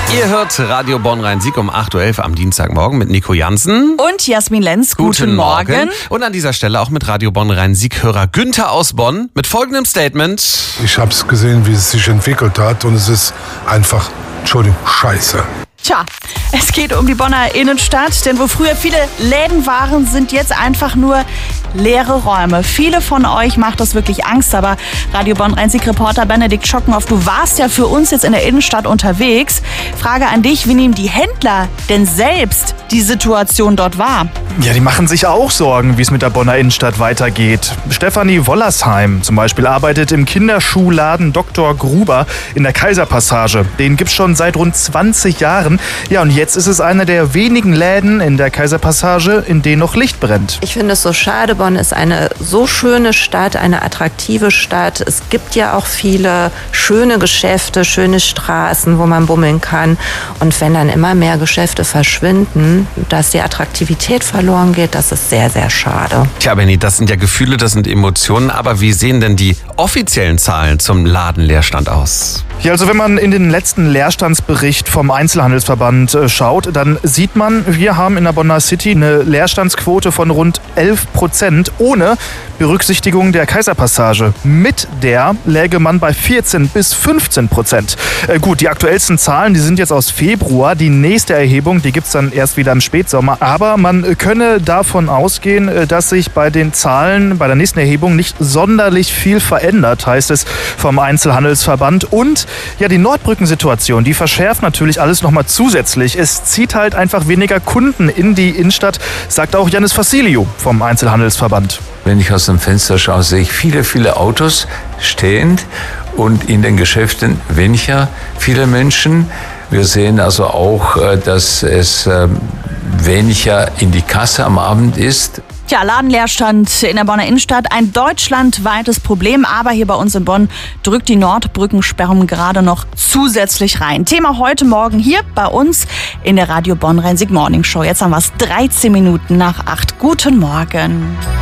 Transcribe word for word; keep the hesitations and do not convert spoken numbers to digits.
Ihr hört Radio Bonn-Rhein-Sieg um acht Uhr elf am Dienstagmorgen mit Nico Jansen. Und Jasmin Lenz. Guten, Guten Morgen. Morgen. Und an dieser Stelle auch mit Radio Bonn-Rhein-Sieg-Hörer Günther aus Bonn mit folgendem Statement. Ich habe es gesehen, wie es sich entwickelt hat und es ist einfach, Entschuldigung, scheiße. Tja, es geht um die Bonner Innenstadt, denn wo früher viele Läden waren, sind jetzt einfach nur leere Räume. Viele von euch macht das wirklich Angst, aber Radio Bonn-Rhein-Sieg-Reporter Benedikt Schockenhoff, du warst ja für uns jetzt in der Innenstadt unterwegs. Frage an dich, wie nehmen die Händler denn selbst die Situation dort wahr? Ja, die machen sich auch Sorgen, wie es mit der Bonner Innenstadt weitergeht. Stefanie Wollersheim zum Beispiel arbeitet im Kinderschuhladen Doktor Gruber in der Kaiserpassage. Den gibt's schon seit rund zwanzig Jahren. Ja, und jetzt ist es einer der wenigen Läden in der Kaiserpassage, in denen noch Licht brennt. Ich finde es so schade. Bonn ist eine so schöne Stadt, eine attraktive Stadt. Es gibt ja auch viele schöne Geschäfte, schöne Straßen, wo man bummeln kann. Und wenn dann immer mehr Geschäfte verschwinden, dass die Attraktivität verloren geht, das ist sehr, sehr schade. Tja, Benni, das sind ja Gefühle, das sind Emotionen. Aber wie sehen denn die offiziellen Zahlen zum Ladenleerstand aus? Ja, also wenn man in den letzten Leerstandsbericht vom Einzelhandelsverband äh, schaut, dann sieht man, wir haben in der Bonner City eine Leerstandsquote von rund elf Prozent ohne Berücksichtigung der Kaiserpassage. Mit der läge man bei vierzehn bis fünfzehn Prozent. Äh, gut, die aktuellsten Zahlen, die sind jetzt aus Februar. Die nächste Erhebung, die gibt's dann erst wieder im Spätsommer. Aber man könne davon ausgehen, äh, dass sich bei den Zahlen bei der nächsten Erhebung nicht sonderlich viel verändert, heißt es vom Einzelhandelsverband. Und ja, die Nordbrückensituation, die verschärft natürlich alles nochmal zusätzlich. Es zieht halt einfach weniger Kunden in die Innenstadt, sagt auch Janis Vassiliou vom Einzelhandelsverband. Wenn ich aus dem Fenster schaue, sehe ich viele, viele Autos stehend und in den Geschäften weniger viele Menschen. Wir sehen also auch, dass es weniger in die Kasse am Abend ist. Tja, Ladenleerstand in der Bonner Innenstadt, ein deutschlandweites Problem, aber hier bei uns in Bonn drückt die Nordbrückensperrung gerade noch zusätzlich rein. Thema heute Morgen hier bei uns in der Radio Bonn-Rhein-Sieg Morning Show. Jetzt haben wir es dreizehn Minuten nach acht. Guten Morgen.